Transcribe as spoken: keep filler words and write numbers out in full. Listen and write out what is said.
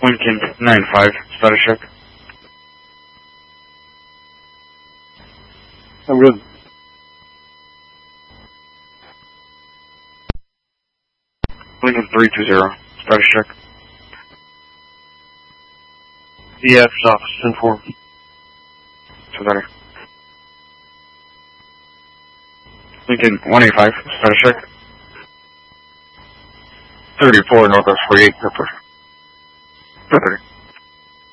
Lincoln nine five, status check. I'm good. Lincoln three two zero, status check. D F's office informed. So better. Lincoln one eight five, status check. thirty-four Northwest forty-eight, Pepper. Better.